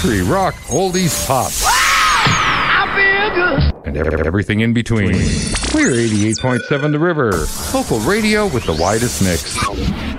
country, rock, oldies, pop. I feel good. And everything in between. We're 88.7 The River, local radio with the widest mix.